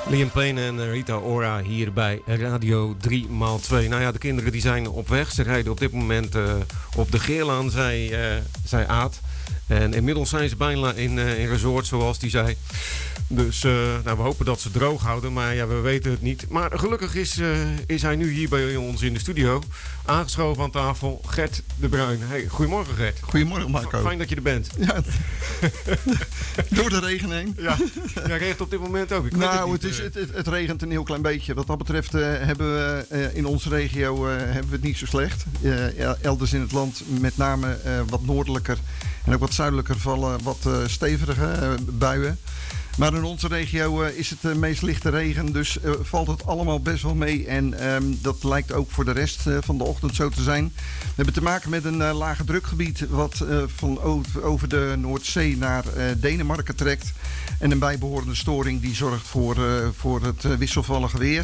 Liam Payne en Rita Ora hier bij Radio 3x2. Nou ja, de kinderen die zijn op weg. Ze rijden op dit moment op de Geerlaan, zei Aad. En inmiddels zijn ze bijna in resort, zoals die zei. Dus we hopen dat ze droog houden, maar ja, we weten het niet. Maar gelukkig is hij nu hier bij ons in de studio. Aangeschoven aan tafel, Gert de Bruin. Hey, goedemorgen Gert. Goedemorgen Marco. Fijn dat je er bent. Ja, door de regen heen. Ja, regent op dit moment ook. Het regent een heel klein beetje. Wat dat betreft hebben we in onze regio hebben we het niet zo slecht. Elders in het land, met name wat noordelijker en ook wat zuidelijker, vallen wat stevige buien. Maar in onze regio is het meest lichte regen, dus valt het allemaal best wel mee. En dat lijkt ook voor de rest van de ochtend zo te zijn. We hebben te maken met een lage drukgebied wat van over de Noordzee naar Denemarken trekt. En een bijbehorende storing die zorgt voor het wisselvallige weer.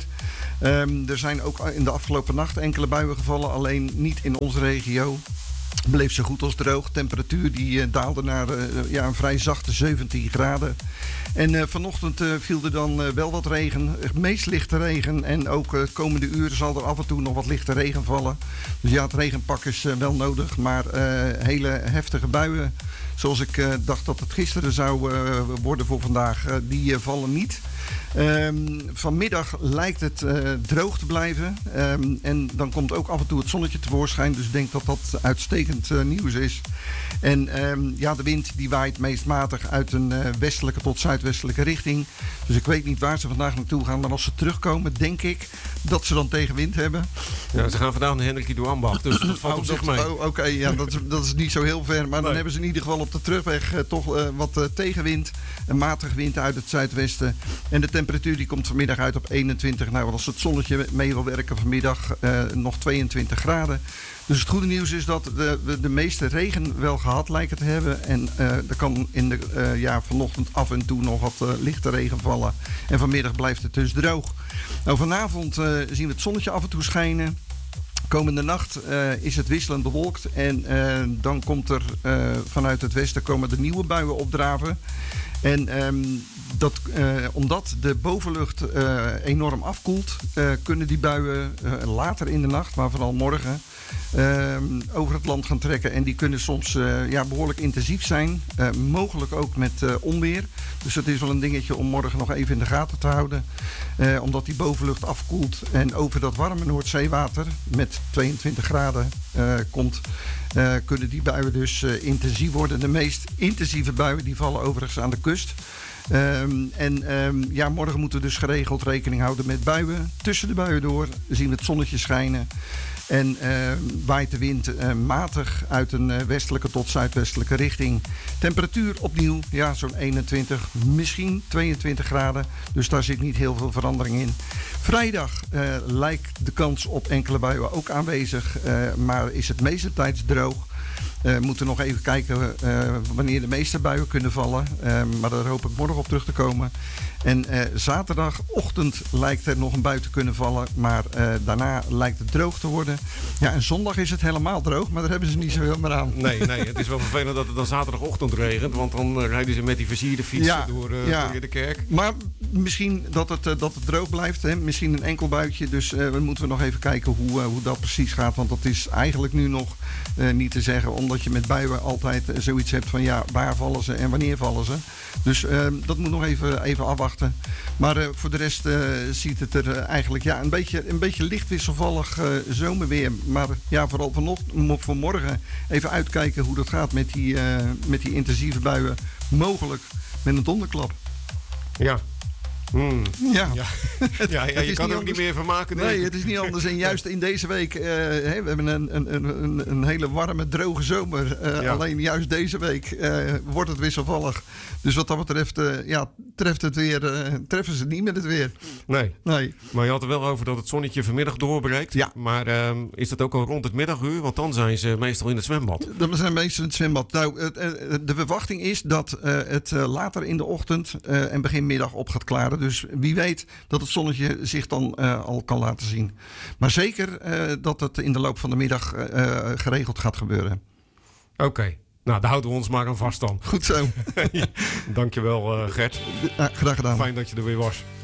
Er zijn ook in de afgelopen nacht enkele buien gevallen, alleen niet in onze regio. Bleef zo goed als droog. Temperatuur die daalde naar een vrij zachte 17 graden. En vanochtend viel er dan wel wat regen. Meest lichte regen. En ook de komende uren zal er af en toe nog wat lichte regen vallen. Dus ja, het regenpak is wel nodig. Maar hele heftige buien, zoals ik dacht dat het gisteren zou worden voor vandaag, die vallen niet. Vanmiddag lijkt het droog te blijven. En dan komt ook af en toe het zonnetje tevoorschijn. Dus ik denk dat dat uitstekend nieuws is. En de wind die waait meest matig uit een westelijke tot zuidwestelijke richting. Dus ik weet niet waar ze vandaag naartoe gaan. Maar als ze terugkomen, denk ik dat ze dan tegenwind hebben. Ja, ze gaan vandaag naar Hendrik de Ambach. Dus dat valt op zich mee. Oké, ja, dat is niet zo heel ver. Maar dan hebben ze in ieder geval op de terugweg toch wat tegenwind. Een matige wind uit het zuidwesten. En de temperatuur die komt vanmiddag uit op 21. Nou, als het zonnetje mee wil werken vanmiddag nog 22 graden. Dus het goede nieuws is dat de meeste regen wel gehad lijken te hebben. En er kan vanochtend af en toe nog wat lichte regen vallen. En vanmiddag blijft het dus droog. Nou, vanavond zien we het zonnetje af en toe schijnen. Komende nacht is het wisselend bewolkt. En dan komt er vanuit het westen komen de nieuwe buien opdraven. En omdat de bovenlucht enorm afkoelt, kunnen die buien later in de nacht, maar vooral morgen, over het land gaan trekken. En die kunnen soms behoorlijk intensief zijn. Mogelijk ook met onweer. Dus dat is wel een dingetje om morgen nog even in de gaten te houden. Omdat die bovenlucht afkoelt en over dat warme Noordzeewater met 22 graden komt, kunnen die buien dus intensief worden. De meest intensieve buien die vallen overigens aan de kust. Morgen moeten we dus geregeld rekening houden met buien. Tussen de buien door zien we het zonnetje schijnen. En waait de wind matig uit een westelijke tot zuidwestelijke richting. Temperatuur opnieuw, zo'n 21, misschien 22 graden. Dus daar zit niet heel veel verandering in. Vrijdag lijkt de kans op enkele buien ook aanwezig. Maar is het meeste tijds droog. We moeten nog even kijken wanneer de meeste buien kunnen vallen. Maar daar hoop ik morgen op terug te komen. En zaterdagochtend lijkt er nog een bui te kunnen vallen. Maar daarna lijkt het droog te worden. Ja, en zondag is het helemaal droog. Maar daar hebben ze niet zoveel meer aan. Nee, het is wel vervelend dat het dan zaterdagochtend regent. Want dan rijden ze met die versierde fietsen door de kerk. Maar misschien dat het droog blijft. Hè? Misschien een enkel buitje. Dus we moeten nog even kijken hoe dat precies gaat. Want dat is eigenlijk nu nog niet te zeggen. Omdat je met buien altijd zoiets hebt van waar vallen ze en wanneer vallen ze. Dus dat moet nog even afwachten. Maar voor de rest ziet het er eigenlijk een beetje licht wisselvallig zomerweer. Maar vooral voor morgen even uitkijken hoe dat gaat met die intensieve buien. Mogelijk met een donderklap. Ja. Je kan er ook niet meer van maken. Nee, het is niet anders. En juist in deze week, we hebben een hele warme, droge zomer. Alleen juist deze week wordt het wisselvallig. Dus wat dat betreft, treffen ze niet met het weer. Nee. Maar je had er wel over dat het zonnetje vanmiddag doorbreekt. Ja. Maar is dat ook al rond het middaguur? Want dan zijn ze meestal in het zwembad. Dan zijn meestal in het zwembad. Nou, de verwachting is dat het later in de ochtend en begin middag op gaat klaren. Dus wie weet dat het zonnetje zich dan al kan laten zien. Maar zeker dat het in de loop van de middag geregeld gaat gebeuren. Oké. Nou, daar houden we ons maar aan vast dan. Goed zo. Dankjewel, Gert. Graag gedaan. Fijn dat je er weer was.